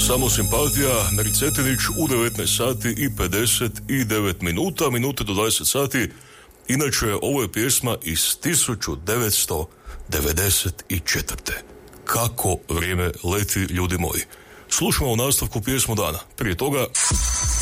Samo simpatija, Mercetinić u 19 sati i 59 minuta, minute do 20 sati. Inače, ovo je pjesma iz 1994. Kako vrijeme leti, ljudi moji. Slušamo u nastavku pjesmu dana. Prije toga...